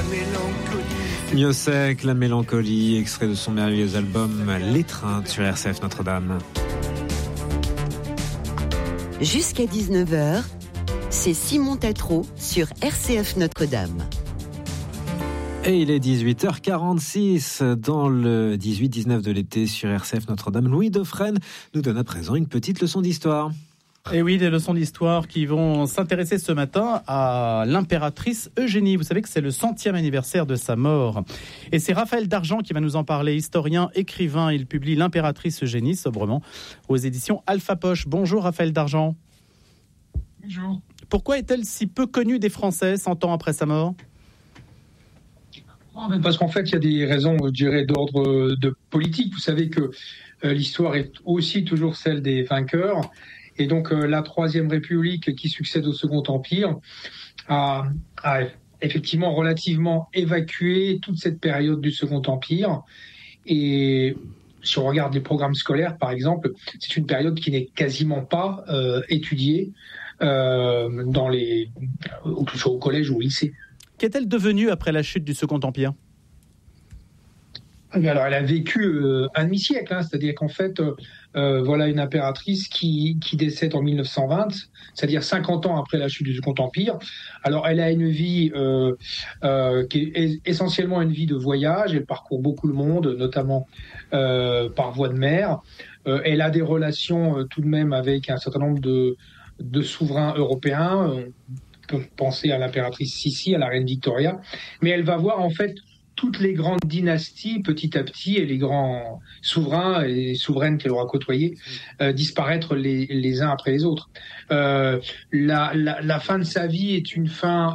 Miossec, la mélancolie, extrait de son merveilleux album L'étreinte sur RCF Notre-Dame. Jusqu'à 19h, c'est Simon Tatro sur RCF Notre-Dame. Et il est 18h46 dans le 18-19 de l'été sur RCF Notre-Dame. Louis Dauphren nous donne à présent une petite leçon d'histoire. Et oui, des leçons d'histoire qui vont s'intéresser ce matin à l'impératrice Eugénie. Vous savez que c'est le 100e anniversaire de sa mort. Et c'est Raphaël Dargent qui va nous en parler, historien, écrivain. Il publie L'impératrice Eugénie, sobrement, aux éditions Alpha Poche. Bonjour Raphaël Dargent. Bonjour. Pourquoi est-elle si peu connue des Français 100 ans après sa mort ? Parce qu'en fait, il y a des raisons, je dirais, d'ordre de politique. Vous savez que l'histoire est aussi toujours celle des vainqueurs. Et donc, la Troisième République qui succède au Second Empire a effectivement relativement évacué toute cette période du Second Empire. Et si on regarde les programmes scolaires, par exemple, c'est une période qui n'est quasiment pas étudiée que ce soit au collège ou au lycée. Qu'est-elle devenue après la chute du Second Empire ? Alors, elle a vécu un demi-siècle, c'est-à-dire qu'en fait, voilà une impératrice qui décède en 1920, c'est-à-dire 50 ans après la chute du Second Empire. Alors, elle a une vie qui est essentiellement une vie de voyage. Elle parcourt beaucoup le monde, notamment par voie de mer. Elle a des relations tout de même avec un certain nombre de souverains européens. On peut penser à l'impératrice Sissi, à la reine Victoria. Mais elle va voir en fait toutes les grandes dynasties, petit à petit, et les grands souverains et souveraines qu'elle aura côtoyés, disparaître les uns après les autres. La fin de sa vie est une fin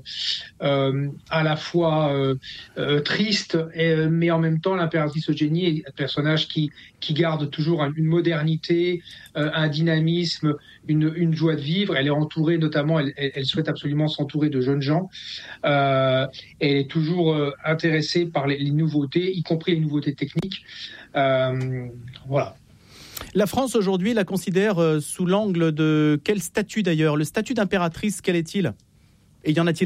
à la fois triste, mais en même temps, l'impératrice Eugénie est un personnage qui garde toujours une modernité, un dynamisme, une joie de vivre. Elle est entourée, notamment, elle souhaite absolument s'entourer de jeunes gens. Elle est toujours intéressée par les nouveautés, y compris les nouveautés techniques. Voilà. La France aujourd'hui la considère sous l'angle de quel statut d'ailleurs ? Le statut d'impératrice, quel est-il ? Et y en a-t-il un ?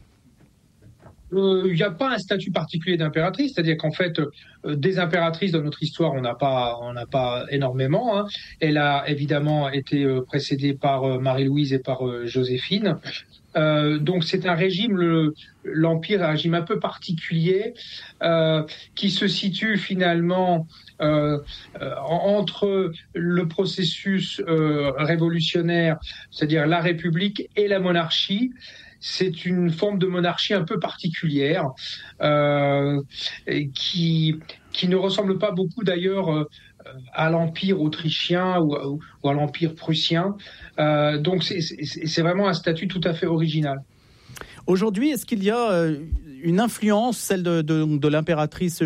Il n'y a pas un statut particulier d'impératrice, c'est-à-dire qu'en fait, des impératrices dans notre histoire, on n'a pas énormément. Elle a évidemment été précédée par Marie-Louise et par Joséphine. Donc c'est un régime, l'Empire est un régime un peu particulier qui se situe finalement entre le processus révolutionnaire, c'est-à-dire la République, et la monarchie. C'est une forme de monarchie un peu particulière qui ne ressemble pas beaucoup d'ailleurs à l'Empire autrichien ou à l'Empire prussien. Donc c'est vraiment un statut tout à fait original. Aujourd'hui, est-ce qu'il y a une influence, celle de l'impératrice